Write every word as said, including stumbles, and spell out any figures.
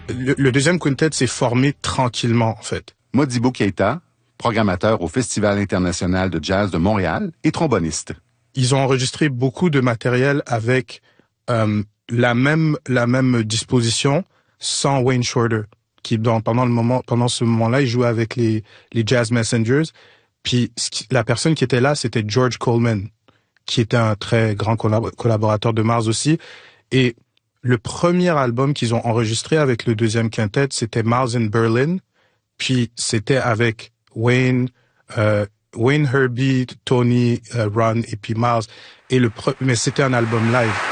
le, le deuxième quintet s'est formé tranquillement, en fait. Modibo Keita, programmateur au Festival international de jazz de Montréal et tromboniste. Ils ont enregistré beaucoup de matériel avec euh, la même la même disposition sans Wayne Shorter, qui dans, pendant le moment pendant ce moment-là, il jouait avec les les Jazz Messengers. Puis la personne qui était là, c'était George Coleman, qui était un très grand collab- collaborateur de Miles aussi. Et le premier album qu'ils ont enregistré avec le deuxième quintet, c'était Miles in Berlin. Puis c'était avec Wayne, euh, Wayne Herbie, Tony, euh, Ron et puis Miles. Et le pre- mais c'était un album live.